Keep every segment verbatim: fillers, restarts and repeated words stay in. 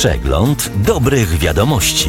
Przegląd dobrych wiadomości.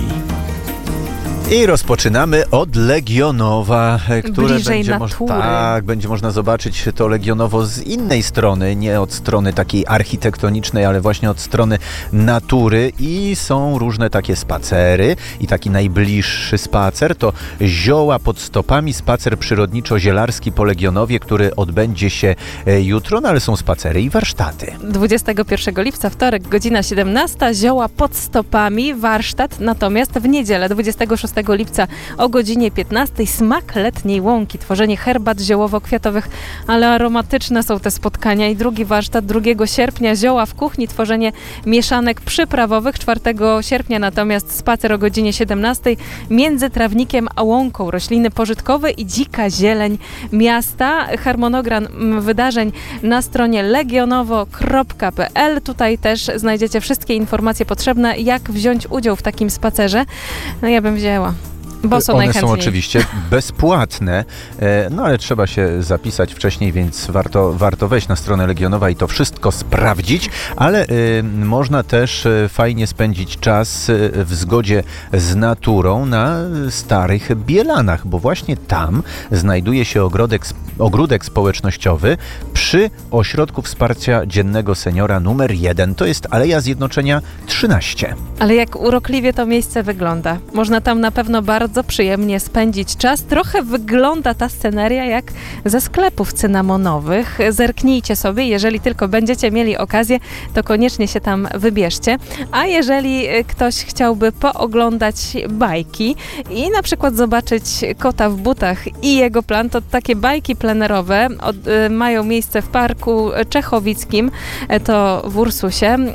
I rozpoczynamy od Legionowa, które Bliżej będzie, natury. moż, tak, będzie można zobaczyć to Legionowo z innej strony, nie od strony takiej architektonicznej, ale właśnie od strony natury i są różne takie spacery i taki najbliższy spacer to Zioła pod stopami, spacer przyrodniczo-zielarski po Legionowie, który odbędzie się jutro, no ale są spacery i warsztaty. dwudziestego pierwszego lipca, wtorek, godzina siedemnasta, Zioła pod stopami, warsztat, natomiast w niedzielę, dwudziestego szóstego lipca o godzinie piętnastej, smak letniej łąki, tworzenie herbat ziołowo-kwiatowych, ale aromatyczne są te spotkania. I drugi warsztat drugiego sierpnia, Zioła w kuchni, tworzenie mieszanek przyprawowych. czwartego sierpnia natomiast spacer o godzinie siedemnastej między trawnikiem a łąką, rośliny pożytkowe i dzika zieleń miasta. Harmonogram wydarzeń na stronie legionowo kropka p l. Tutaj też znajdziecie wszystkie informacje potrzebne, jak wziąć udział w takim spacerze. No ja bym wzięła. Boso One najchętniej. są oczywiście bezpłatne, no ale trzeba się zapisać wcześniej, więc warto, warto wejść na stronę Legionowa i to wszystko sprawdzić, ale y, można też y, fajnie spędzić czas y, w zgodzie z naturą na Starych Bielanach, bo właśnie tam znajduje się ogrodek, ogródek społecznościowy przy Ośrodku Wsparcia Dziennego Seniora numer jeden. To jest Aleja Zjednoczenia trzynaście. Ale jak urokliwie to miejsce wygląda. Można tam na pewno bardzo przyjemnie spędzić czas. Trochę wygląda ta sceneria jak ze sklepów cynamonowych. Zerknijcie sobie, jeżeli tylko będziecie mieli okazję, to koniecznie się tam wybierzcie. A jeżeli ktoś chciałby pooglądać bajki i na przykład zobaczyć kota w butach i jego plan, to takie bajki plenerowe od, y, mają miejsce w Parku Czechowickim, to w Ursusie. Y,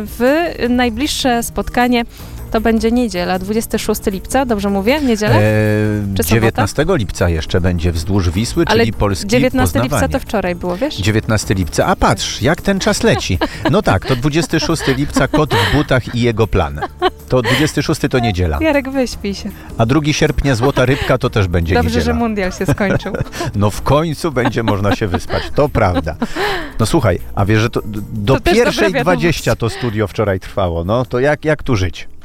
w najbliższe spotkanie to będzie niedziela, dwudziestego szóstego lipca, dobrze mówię? Niedzielę? Eee, Czy sobota? dziewiętnastego lipca jeszcze będzie wzdłuż Wisły, Ale czyli polski dziewiętnastego Poznawanie. lipca to wczoraj było, wiesz? dziewiętnastego lipca, a patrz, jak ten czas leci. No tak, to dwudziestego szóstego lipca Kot w butach i jego plan. To dwudziestego szóstego to niedziela. Jarek, wyśpij się. A drugiego sierpnia Złota Rybka to też będzie Dobrze, niedziela. że mundial się skończył. No w końcu będzie można się wyspać, to prawda. No słuchaj, a wiesz, że to do To też pierwszej dobra dwadzieścia to studio wczoraj trwało, no to jak, jak tu żyć?